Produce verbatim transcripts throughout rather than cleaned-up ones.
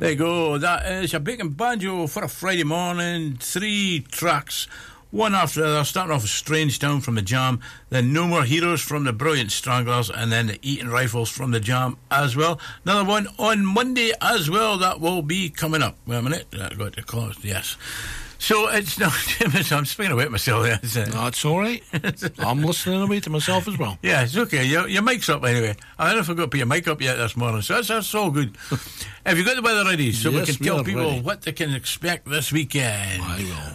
There you go. That is a Bacon Banjo for a Friday morning. Three tracks, one after the other, starting off with Strange Town from the Jam, then No More Heroes from the Brilliant Stranglers, and then the Eaton Rifles from the Jam as well. Another one on Monday as well that will be coming up. Wait a minute, I got to close. Yes. So it's not. I'm speaking away to myself there. Isn't it? No, it's all right. I'm listening away to myself as well. Yeah, it's okay. Your, your mic's up anyway. I haven't forgot to put your mic up yet this morning, so that's, that's all good. Have you got the weather ready so yes, we can we tell people ready. what they can expect this weekend? I will.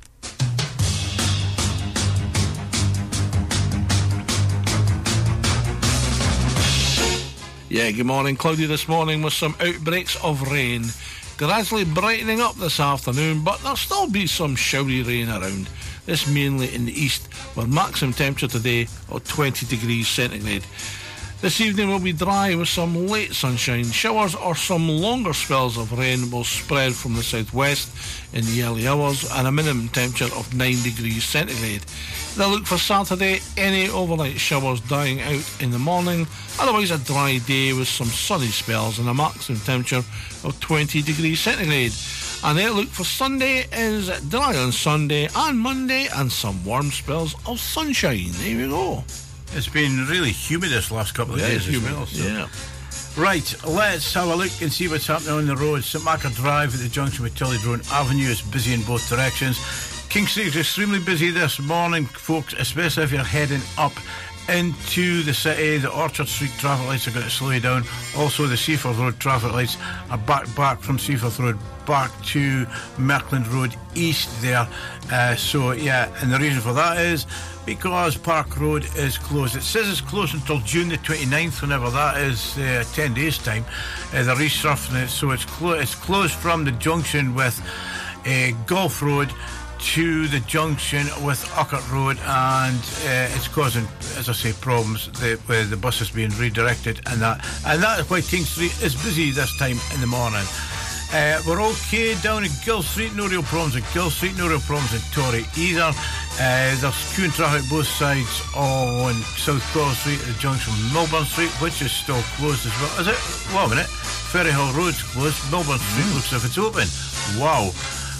Yeah, good morning. Cloudy this morning with some outbreaks of rain. Gradually brightening up this afternoon, but there'll still be some showery rain around. This mainly in the east, with maximum temperature today of twenty degrees centigrade. This evening will be dry with some late sunshine. Showers or some longer spells of rain will spread from the southwest in the early hours, and a minimum temperature of nine degrees centigrade. They look for Saturday, any overnight showers dying out in the morning, otherwise a dry day with some sunny spells and a maximum temperature of twenty degrees centigrade. And they look for Sunday is dry on Sunday and Monday, and some warm spells of sunshine. There we go. It's been really humid this last couple of Yeah, days as humid, well. So. yeah. Right, let's have a look and see what's happening on the road. St Macar Drive at the junction with Tillydrone Avenue is busy in both directions. King Street is extremely busy this morning, folks, especially if you're heading up into the city. The Orchard Street traffic lights are going to slow you down. Also, the Seaforth Road traffic lights are back back from Seaforth Road back to Merkland Road East there. Uh, so, yeah, and the reason for that is because Park Road is closed. It says it's closed until June the twenty-ninth, whenever that is, uh, ten days' time. Uh, they're resurfacing it, so it's, clo- it's closed from the junction with uh, Golf Road to the junction with Uckert Road, and uh, it's causing, as I say, problems the, where the buses being redirected and that. And that is why King Street is busy this time in the morning. Uh, we're okay down at Gill Street, no real problems at Gill Street, no real problems in Torrey either. Uh, there's queuing traffic both sides on South Coral Street at the junction with Milburn Street, which is still closed as well. Is it? Wait a minute. Ferry Hill Road's closed. Milburn Street mm. looks as if it's open. Wow.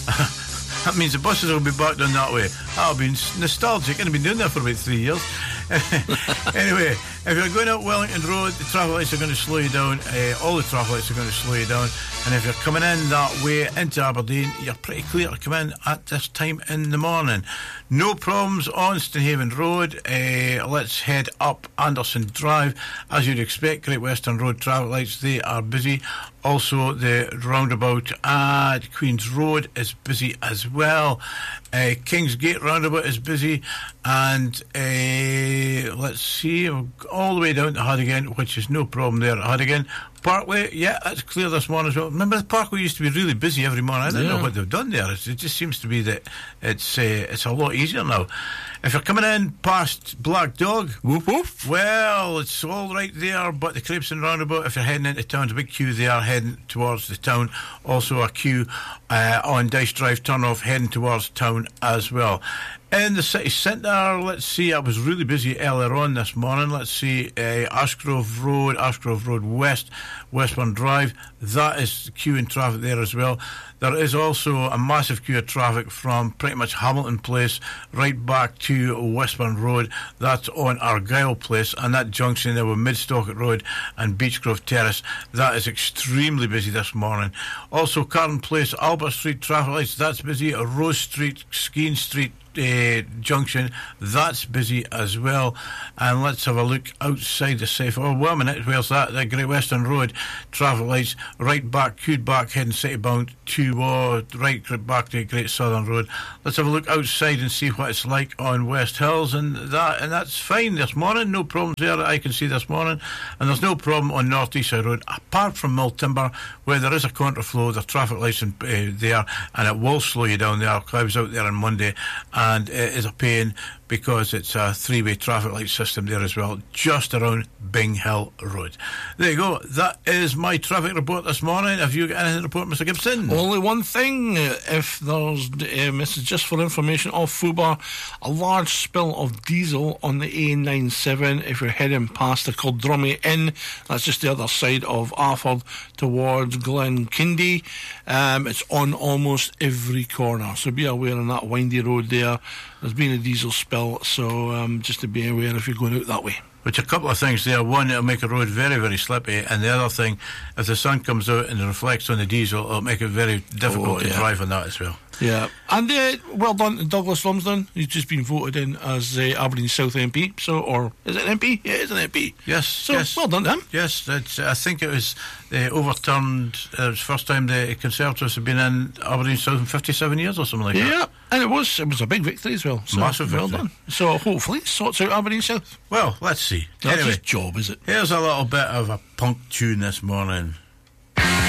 That means the buses will be back down that way. That'll be nostalgic. I've been doing that for about three years. Anyway, if you're going up Wellington Road, the traffic lights are going to slow you down. Uh, all the traffic lights are going to slow you down. And if you're coming in that way into Aberdeen, you're pretty clear to come in at this time in the morning. No problems on Stonehaven Road. Uh, let's head up Anderson Drive. As you'd expect, Great Western Road traffic lights, they are busy. Also, the roundabout at Queen's Road is busy as well. Uh, Kingsgate roundabout is busy. And uh, let's see, all the way down to Hardigan, which is no problem there at Hardigan. Parkway, yeah, that's clear this morning as well. Remember, the Parkway used to be really busy every morning. I don't yeah. know what they've done there. It's, it just seems to be that it's uh, it's a lot easier now. If you're coming in past Black Dog, woof woof, well, it's all right there, but the Crepeston roundabout, if you're heading into town, there's a big queue there heading towards the town. Also a queue uh, on Dice Drive turnoff heading towards town as well. In the city centre, let's see, I was really busy earlier on this morning. Let's see, uh, Ashgrove Road, Ashgrove Road West, Westbourne Drive. That is queuing traffic there as well. There is also a massive queue of traffic from pretty much Hamilton Place right back to Westbourne Road. That's on Argyle Place, and that junction there with Midstocket Road and Beechgrove Terrace. That is extremely busy this morning. Also, Carton Place, Albert Street traffic lights, that's busy. Rose Street, Skene Street, Uh, junction, that's busy as well. And let's have a look outside the safe. Oh, wait a minute, where's that? The Great Western Road traffic lights right back, queued back, heading city bound to uh, right back to Great Southern Road. Let's have a look outside and see what it's like on West Hills, and that and that's fine this morning. No problems there that I can see this morning, and there's no problem on North East Side Road apart from Mill Timber, where there is a contraflow. The traffic lights in, uh, there, and it will slow you down there. I was out there on Monday, and it is a pain because it's a three-way traffic light system there as well, just around Bing Hill Road. There you go. That is my traffic report this morning. Have you got anything to report, Mister Gibson? Only one thing. Uh, if there's, um, this is just for information off Fubar, a large spill of diesel on the A ninety-seven if you're heading past the Culdrummy Inn. That's just the other side of Arford towards Glenkindie. Um, it's on almost every corner, so be aware on that windy road there. There's been a diesel spill, so um, just to be aware if you're going out that way. Which a couple of things there. One, it'll make a road very, very slippy, and the other thing, if the sun comes out and reflects on the diesel, it'll make it very difficult Oh, to yeah. drive on that as well. Yeah, and uh, well done to Douglas Lumsden. He's just been voted in as uh, Aberdeen South M P. So, or is it an M P? Yeah, it's an M P. Yes, So yes. well done to him. Yes, it's, I think it was uh, overturned. Uh, it was the first time the Conservatives have been in Aberdeen South in fifty-seven years or something like that. Yeah, and it was it was a big victory as well. So Massive well victory. done. So hopefully it sorts out Aberdeen South. Well, let's see. That's Anyway, his job, is it? here's a little bit of a punk tune this morning.